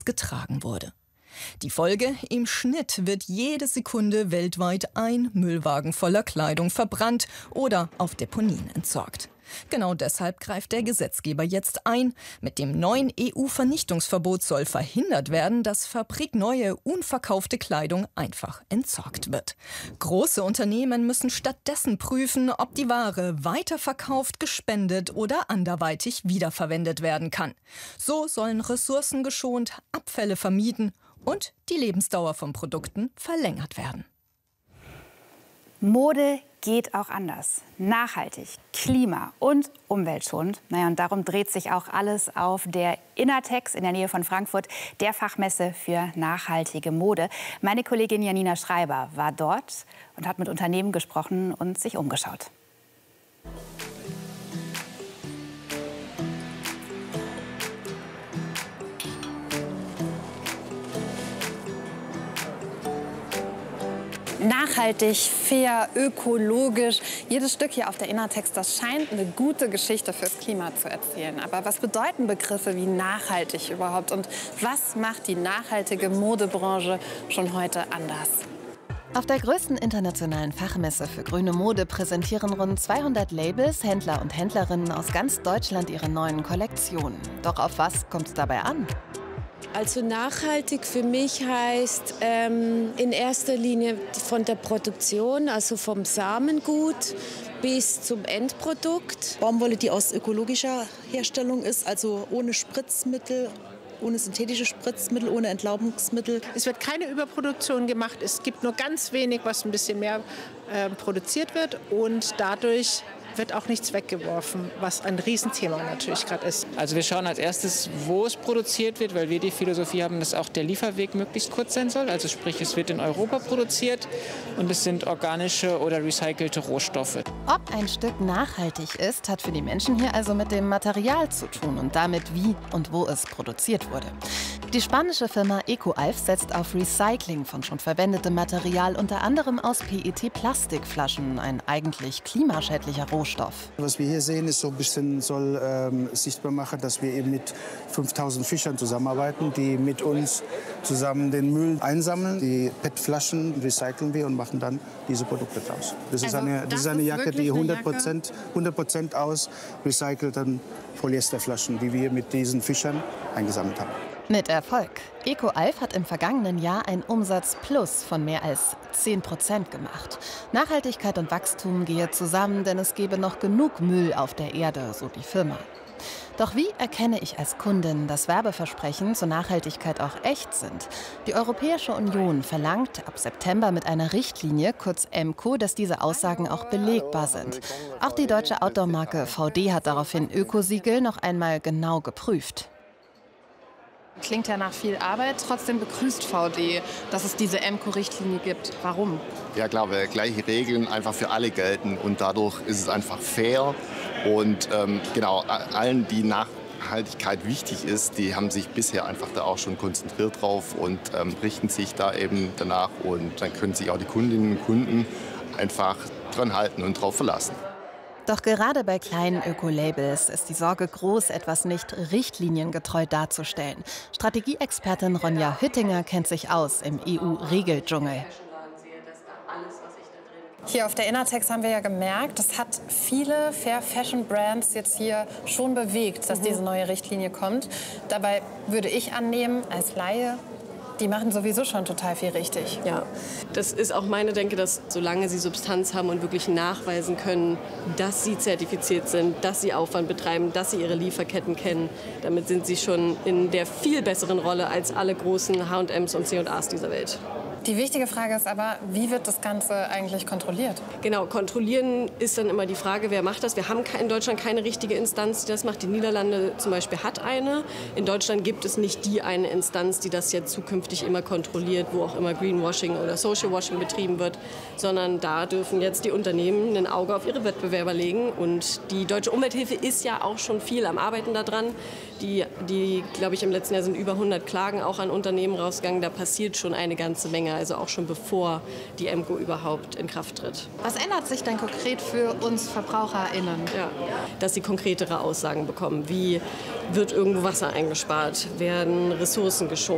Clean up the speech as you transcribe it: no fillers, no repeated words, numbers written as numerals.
getragen wurde. Die Folge: Im Schnitt wird jede Sekunde weltweit ein Müllwagen voller Kleidung verbrannt oder auf Deponien entsorgt. Genau deshalb greift der Gesetzgeber jetzt ein. Mit dem neuen EU-Vernichtungsverbot soll verhindert werden, dass fabrikneue, unverkaufte Kleidung einfach entsorgt wird. Große Unternehmen müssen stattdessen prüfen, ob die Ware weiterverkauft, gespendet oder anderweitig wiederverwendet werden kann. So sollen Ressourcen geschont, Abfälle vermieden und die Lebensdauer von Produkten verlängert werden. Mode geht auch anders. Nachhaltig, klima- und umweltschonend. Und darum dreht sich auch alles auf der Innertex in der Nähe von Frankfurt, der Fachmesse für nachhaltige Mode. Meine Kollegin Janina Schreiber war dort und hat mit Unternehmen gesprochen und sich umgeschaut. Nachhaltig, fair, ökologisch. Jedes Stück hier auf der Innertex, das scheint eine gute Geschichte fürs Klima zu erzählen. Aber was bedeuten Begriffe wie nachhaltig überhaupt? Und was macht die nachhaltige Modebranche schon heute anders? Auf der größten internationalen Fachmesse für grüne Mode präsentieren rund 200 Labels, Händler und Händlerinnen aus ganz Deutschland ihre neuen Kollektionen. Doch auf was kommt es dabei an? Also nachhaltig für mich heißt in erster Linie von der Produktion, also vom Samengut bis zum Endprodukt. Baumwolle, die aus ökologischer Herstellung ist, also ohne Spritzmittel, ohne synthetische Spritzmittel, ohne Entlaubungsmittel. Es wird keine Überproduktion gemacht. Es gibt nur ganz wenig, was ein bisschen mehr produziert wird. Und dadurch wird auch nichts weggeworfen, was ein Riesenthema natürlich gerade ist. Also wir schauen als erstes, wo es produziert wird, weil wir die Philosophie haben, dass auch der Lieferweg möglichst kurz sein soll. Also sprich, es wird in Europa produziert und es sind organische oder recycelte Rohstoffe. Ob ein Stück nachhaltig ist, hat für die Menschen hier also mit dem Material zu tun und damit, wie und wo es produziert wurde. Die spanische Firma EcoAlf setzt auf Recycling von schon verwendetem Material, unter anderem aus PET-Plastikflaschen, ein eigentlich klimaschädlicher Rohstoff. Was wir hier sehen, ist so ein bisschen soll sichtbar machen, dass wir eben mit 5000 Fischern zusammenarbeiten, die mit uns zusammen den Müll einsammeln. Die PET-Flaschen recyceln wir und machen dann diese Produkte draus. Das ist eine Jacke, die 100% aus recycelten Polyesterflaschen, die wir mit diesen Fischern eingesammelt haben. Mit Erfolg. EcoAlf hat im vergangenen Jahr ein Umsatzplus von mehr als 10% gemacht. Nachhaltigkeit und Wachstum gehe zusammen, denn es gebe noch genug Müll auf der Erde, so die Firma. Doch wie erkenne ich als Kundin, dass Werbeversprechen zur Nachhaltigkeit auch echt sind? Die Europäische Union verlangt ab September mit einer Richtlinie, kurz EMCO, dass diese Aussagen auch belegbar sind. Auch die deutsche Outdoor-Marke VD hat daraufhin Ökosiegel noch einmal genau geprüft. Klingt ja nach viel Arbeit. Trotzdem begrüßt VD, dass es diese EMCO-Richtlinie gibt. Warum? Ja klar, weil gleiche Regeln einfach für alle gelten und dadurch ist es einfach fair. Und genau, allen, die Nachhaltigkeit wichtig ist, die haben sich bisher einfach da auch schon konzentriert drauf und richten sich da eben danach. Und dann können sich auch die Kundinnen und Kunden einfach dran halten und drauf verlassen. Doch gerade bei kleinen Ökolabels ist die Sorge groß, etwas nicht richtliniengetreu darzustellen. Strategieexpertin Ronja Hüttinger kennt sich aus im EU-Regeldschungel. Hier auf der Innertex haben wir ja gemerkt, das hat viele Fair-Fashion-Brands jetzt hier schon bewegt, dass diese neue Richtlinie kommt. Dabei würde ich annehmen, als Laie, die machen sowieso schon total viel richtig. Ja, das ist auch meine Denke, dass solange sie Substanz haben und wirklich nachweisen können, dass sie zertifiziert sind, dass sie Aufwand betreiben, dass sie ihre Lieferketten kennen, damit sind sie schon in der viel besseren Rolle als alle großen H&Ms und C&As dieser Welt. Die wichtige Frage ist aber, wie wird das Ganze eigentlich kontrolliert? Genau, kontrollieren ist dann immer die Frage, wer macht das. Wir haben in Deutschland keine richtige Instanz, die das macht. Die Niederlande zum Beispiel hat eine. In Deutschland gibt es nicht die eine Instanz, die das jetzt zukünftig immer kontrolliert, wo auch immer Greenwashing oder Socialwashing betrieben wird, sondern da dürfen jetzt die Unternehmen ein Auge auf ihre Wettbewerber legen. Und die Deutsche Umwelthilfe ist ja auch schon viel am Arbeiten daran. Die glaube ich, im letzten Jahr sind über 100 Klagen auch an Unternehmen rausgegangen. Da passiert schon eine ganze Menge, also auch schon bevor die EMCO überhaupt in Kraft tritt. Was ändert sich denn konkret für uns VerbraucherInnen? Ja, dass sie konkretere Aussagen bekommen. Wie wird irgendwo Wasser eingespart? Werden Ressourcen geschont?